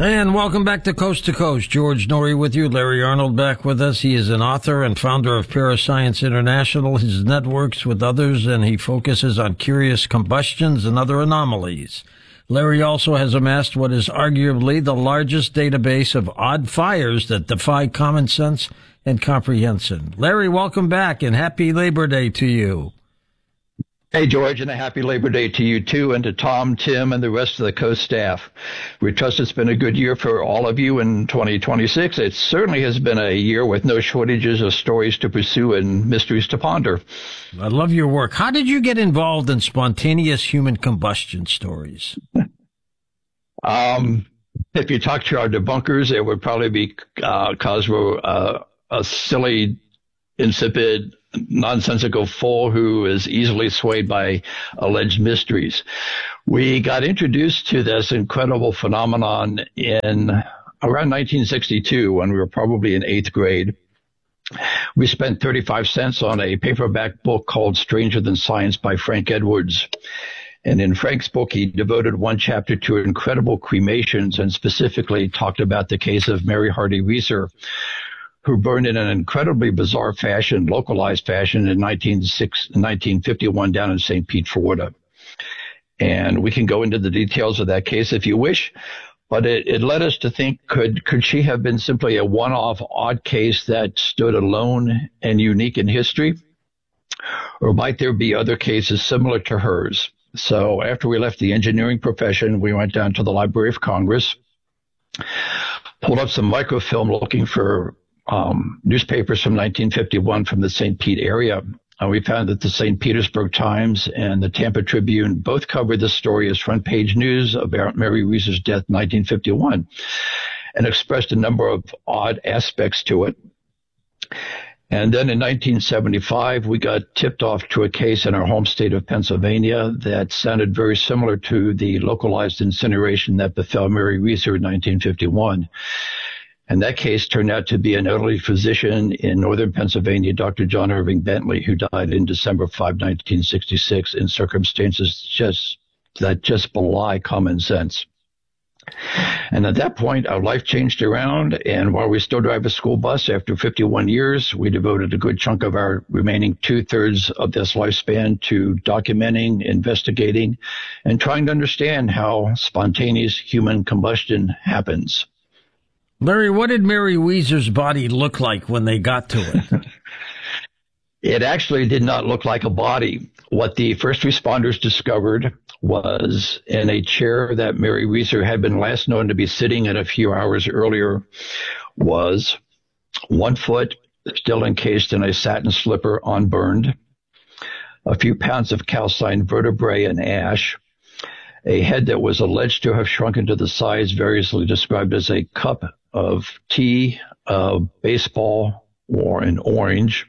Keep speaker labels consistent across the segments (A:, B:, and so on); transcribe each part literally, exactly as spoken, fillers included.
A: And welcome back to Coast to Coast. George Noory with you. Larry Arnold back with us. He is an author and founder of Parascience International. His networks with others, and he focuses on curious combustions and other anomalies. Larry also has amassed what is arguably the largest database of odd fires that defy common sense and comprehension. Larry, welcome back, and happy Labor Day to you.
B: Hey, George, and a happy Labor Day to you, too, and to Tom, Tim, and the rest of the Coast staff. We trust it's been a good year for all of you in twenty twenty-six. It certainly has been a year with no shortages of stories to pursue and mysteries to ponder.
A: I love your work. How did you get involved in spontaneous human combustion stories?
B: um, if you talk to our debunkers, it would probably be uh, because we're uh, a silly, insipid, nonsensical fool who is easily swayed by alleged mysteries. We got introduced to this incredible phenomenon in around nineteen sixty-two when we were probably in eighth grade. We spent thirty-five cents on a paperback book called Stranger Than Science by Frank Edwards. And in Frank's book, he devoted one chapter to incredible cremations and specifically talked about the case of Mary Hardy Reeser, who burned in an incredibly bizarre fashion, localized fashion in nineteen fifty-one down in Saint Pete, Florida. And we can go into the details of that case if you wish, but it, it led us to think, could, could she have been simply a one-off odd case that stood alone and unique in history? Or might there be other cases similar to hers? So after we left the engineering profession, we went down to the Library of Congress, pulled up some microfilm looking for Um, newspapers from nineteen fifty-one from the Saint Pete area. Uh, we found that the Saint Petersburg Times and the Tampa Tribune both covered the story as front page news about Mary Reeser's death in nineteen fifty-one and expressed a number of odd aspects to it. And then in nineteen seventy-five, we got tipped off to a case in our home state of Pennsylvania that sounded very similar to the localized incineration that befell Mary Reeser in nineteen fifty-one. And that case turned out to be an elderly physician in northern Pennsylvania, Doctor John Irving Bentley, who died in December fifth, nineteen sixty-six, in circumstances just that just belie common sense. And at that point, our life changed around. And while we still drive a school bus after fifty-one years, we devoted a good chunk of our remaining two-thirds of this lifespan to documenting, investigating, and trying to understand how spontaneous human combustion happens.
A: Larry, what did Mary Reeser's body look like when they got to it?
B: It actually did not look like a body. What the first responders discovered was in a chair that Mary Reeser had been last known to be sitting in a few hours earlier was one foot still encased in a satin slipper unburned, a few pounds of calcined vertebrae and ash, a head that was alleged to have shrunken to the size variously described as a cup of tea, a baseball, or an orange.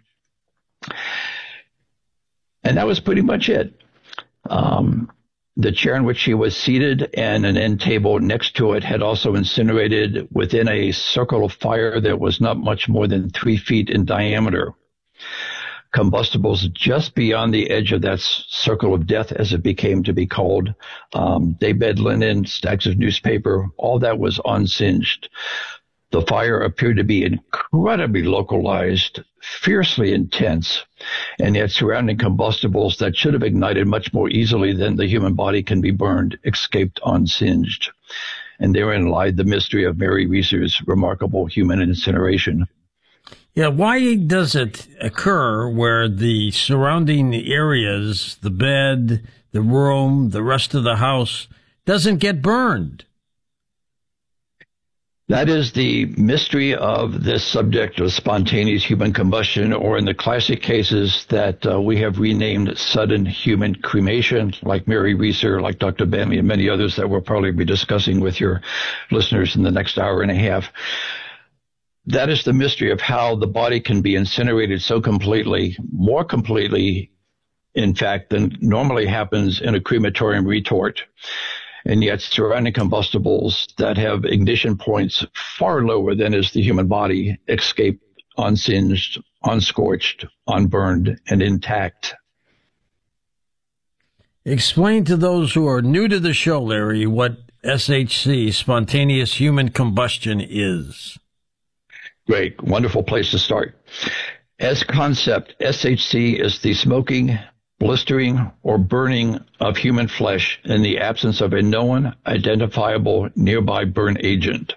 B: And that was pretty much it. Um, the chair in which she was seated and an end table next to it had also incinerated within a circle of fire that was not much more than three feet in diameter. Combustibles just beyond the edge of that circle of death, as it became to be called, um, daybed linen, stacks of newspaper, all that was unsinged. The fire appeared to be incredibly localized, fiercely intense, and yet surrounding combustibles that should have ignited much more easily than the human body can be burned escaped unsinged. And therein lied the mystery of Mary Reeser's remarkable human incineration.
A: Yeah, why does it occur where the surrounding areas, the bed, the room, the rest of the house, doesn't get burned?
B: That is the mystery of this subject of spontaneous human combustion, or in the classic cases that uh, we have renamed sudden human cremation, like Mary Reeser, like Doctor Bentley, and many others that we'll probably be discussing with your listeners in the next hour and a half. That is the mystery of how the body can be incinerated so completely, more completely, in fact, than normally happens in a crematorium retort. And yet surrounding combustibles that have ignition points far lower than is the human body escape unsinged, unscorched, unburned, and intact.
A: Explain to those who are new to the show, Larry, what S H C, spontaneous human combustion, is?
B: Great. Wonderful place to start. As concept, S H C is the smoking, blistering, or burning of human flesh in the absence of a known, identifiable nearby burn agent.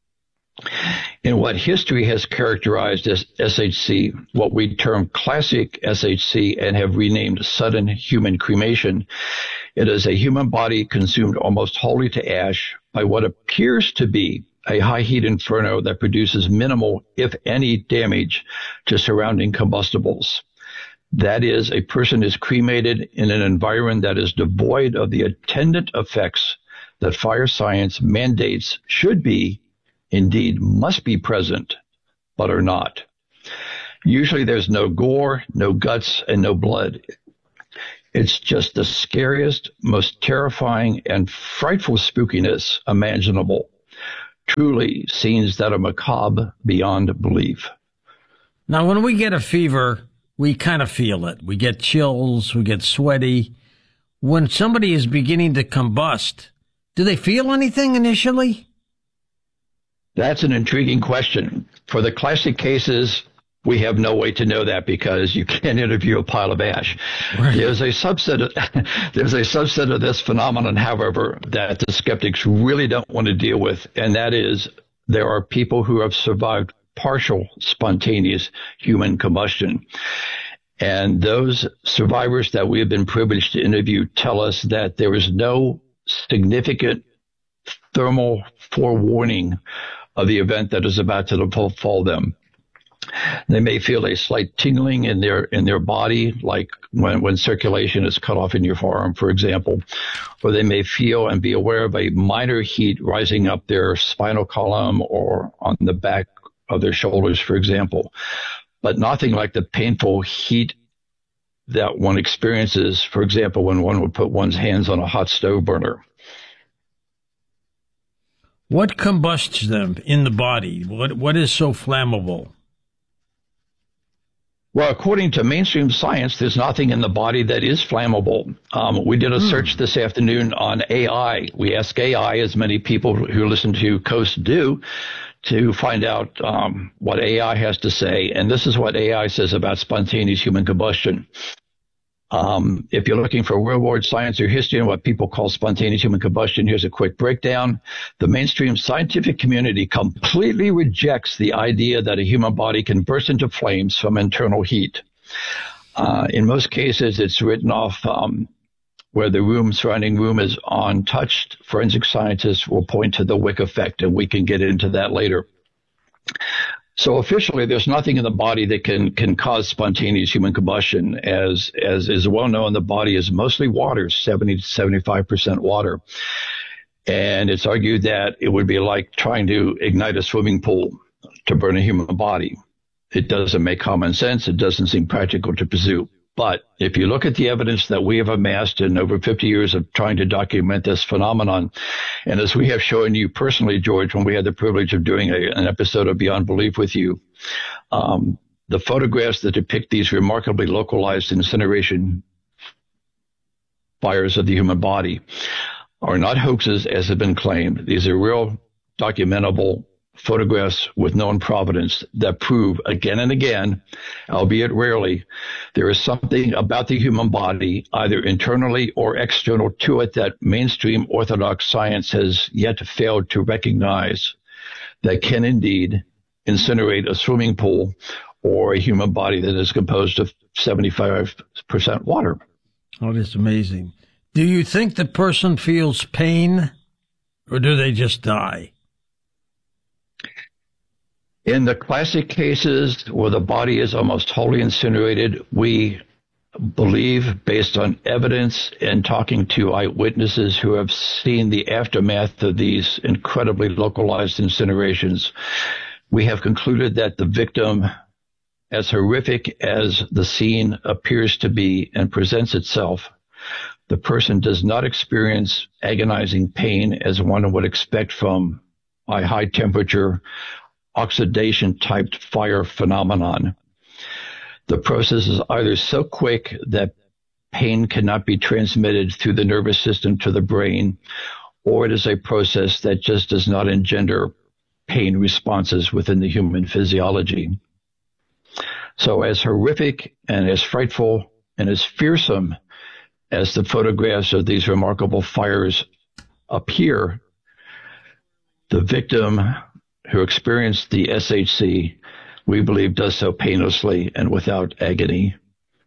B: In what history has characterized as S H C, what we term classic S H C and have renamed sudden human cremation, it is a human body consumed almost wholly to ash by what appears to be a high heat inferno that produces minimal, if any, damage to surrounding combustibles. That is, a person is cremated in an environment that is devoid of the attendant effects that fire science mandates should be, indeed must be present, but are not. Usually there's no gore, no guts, and no blood. It's just the scariest, most terrifying, and frightful spookiness imaginable. Truly scenes that are macabre beyond belief.
A: Now, when we get a fever, we kind of feel it. We get chills, we get sweaty. When somebody is beginning to combust, do they feel anything initially?
B: That's an intriguing question. For the classic cases, we have no way to know that because you can't interview a pile of ash. Right. There's a subset of, there's a subset of this phenomenon, however, that the skeptics really don't want to deal with, and that is there are people who have survived partial spontaneous human combustion. And those survivors that we have been privileged to interview tell us that there is no significant thermal forewarning of the event that is about to befall them. They may feel a slight tingling in their in their body, like when, when circulation is cut off in your forearm, for example, or they may feel and be aware of a minor heat rising up their spinal column or on the back of their shoulders, for example, but nothing like the painful heat that one experiences, for example, when one would put one's hands on a hot stove burner.
A: What combusts them in the body? What What is so flammable?
B: Well, according to mainstream science, there's nothing in the body that is flammable. Um, we did a mm. search this afternoon on A I. We asked A I, as many people who listen to Coast do, to find out um, what A I has to say. And this is what A I says about spontaneous human combustion. Um, if you're looking for real world science or history and what people call spontaneous human combustion, here's a quick breakdown. The mainstream scientific community completely rejects the idea that a human body can burst into flames from internal heat. Uh, in most cases, it's written off um, where the room, surrounding room is untouched. Forensic scientists will point to the wick effect, and we can get into that later. So officially, there's nothing in the body that can, can cause spontaneous human combustion. As, as is well known, the body is mostly water, seventy to seventy-five percent water. And it's argued that it would be like trying to ignite a swimming pool to burn a human body. It doesn't make common sense. It doesn't seem practical to pursue. But if you look at the evidence that we have amassed in over fifty years of trying to document this phenomenon, and as we have shown you personally, George, when we had the privilege of doing a, an episode of Beyond Belief with you, um, the photographs that depict these remarkably localized incineration fires of the human body are not hoaxes, as have been claimed. These are real, documentable photographs with known provenance that prove again and again, albeit rarely, there is something about the human body, either internally or external to it, that mainstream orthodox science has yet failed to recognize, that can indeed incinerate a swimming pool or a human body that is composed of seventy-five percent water.
A: Oh, that's amazing. Do you think the person feels pain, or do they just die?
B: In the classic cases where the body is almost wholly incinerated, we believe, based on evidence and talking to eyewitnesses who have seen the aftermath of these incredibly localized incinerations, we have concluded that the victim, as horrific as the scene appears to be and presents itself, the person does not experience agonizing pain as one would expect from a high temperature oxidation type fire phenomenon. The process is either so quick that pain cannot be transmitted through the nervous system to the brain, or it is a process that just does not engender pain responses within the human physiology. So as horrific and as frightful and as fearsome as the photographs of these remarkable fires appear, the victim who experienced the S H C, we believe, does so painlessly and without agony.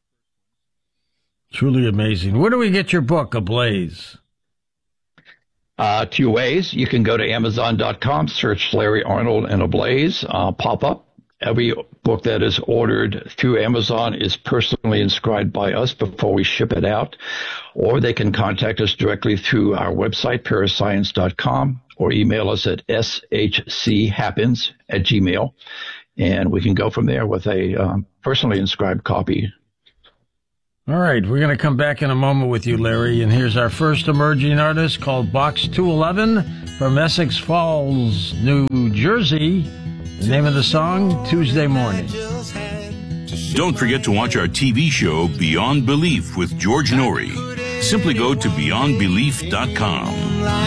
A: Truly amazing. Where do we get your book, Ablaze?
B: Uh, two ways. You can go to amazon dot com, search Larry Arnold and Ablaze, uh, pop up. Every book that is ordered through Amazon is personally inscribed by us before we ship it out. Or they can contact us directly through our website, parascience dot com, or email us at s h c happens at gmail. And we can go from there with a um, personally inscribed copy.
A: All right, we're going to come back in a moment with you, Larry, and here's our first emerging artist called Box two eleven from Essex Falls, New Jersey. The name of the song, Tuesday Morning.
C: Don't forget to watch our T V show, Beyond Belief, with George Noory. Simply go to beyond belief dot com.